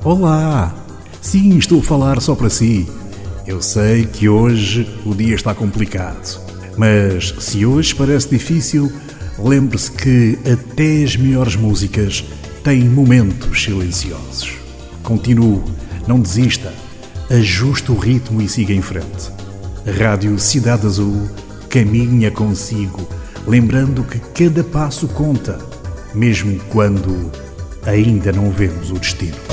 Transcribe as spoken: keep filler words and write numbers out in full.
Olá! Sim, estou a falar só para si. Eu sei que hoje o dia está complicado, mas se hoje parece difícil, lembre-se que até as melhores músicas têm momentos silenciosos. Continue, não desista, ajuste o ritmo e siga em frente. A Rádio Cidade Azul caminha consigo, lembrando que cada passo conta, mesmo quando ainda não vemos o destino.